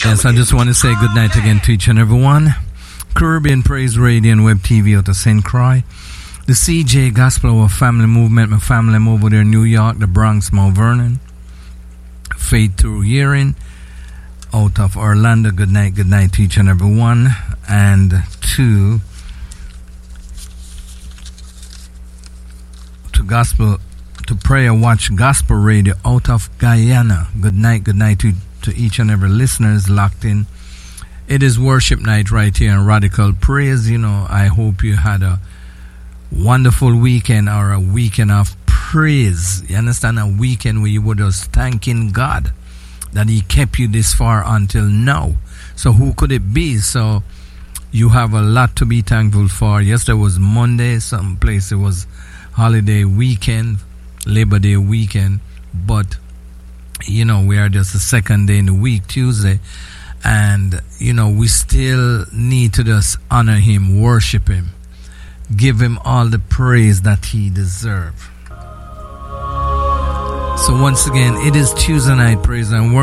Yes, I just want to say good night again to each and everyone. Caribbean Praise Radio and Web TV out of St. Croix. The CJ Gospel of Family Movement, my family over there in New York, the Bronx, Mount Vernon. Faith Through Hearing out of Orlando. Good night to each and everyone. And to Gospel, to Prayer Watch Gospel Radio out of Guyana. Good night to each and every listeners locked in. It is worship night right here in Radical Praise. You know, I hope you had a wonderful weekend or a weekend of praise. You understand? A weekend where you were just thanking God that He kept you this far until now. So who could it be? So you have a lot to be thankful for. Yesterday was Monday. Some place it was holiday weekend, Labor Day weekend. But, you know, we are just the second day in the week, Tuesday. And, you know, we still need to just honor Him, worship Him, give Him all the praise that He deserves. So once again, it is Tuesday night praise and worship.